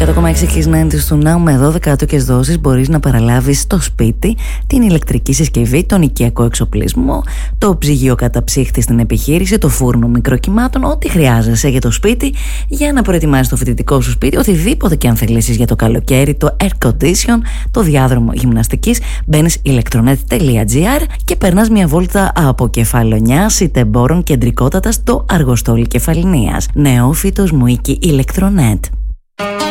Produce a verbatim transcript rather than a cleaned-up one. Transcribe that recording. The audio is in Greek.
εκατό κόμμα έξι Kiss ενενήντα του Now. Με δώδεκα άτοκες δόσεις μπορείς να παραλάβεις στο σπίτι την ηλεκτρική συσκευή, τον οικιακό εξοπλισμό, το ψυγείο καταψύχτη στην επιχείρηση, το φούρνο μικροκυμάτων, ό,τι χρειάζεσαι για το σπίτι για να προετοιμάσεις το φοιτητικό σου σπίτι, οτιδήποτε και αν θελήσεις για το καλοκαίρι, το air condition, το διάδρομο γυμναστικής. Μπαίνεις ηλεκτρονέτ τελεία τζι άρ και περνάς μια βόλτα από Κεφαλονιά, Ιτεμπόρων, κεντρικότατα στο Αργοστόλι Κεφαληνίας. Νεόφυτος Μουίκη Ηλεκτρονέτ.